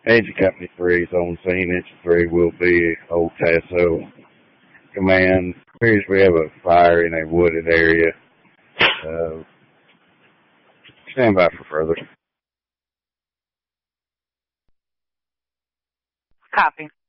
Engine Company 3 is on scene. Engine 3 will be Old Tasso. Command, appears we have a fire in a wooded area. Stand by for further. Copy.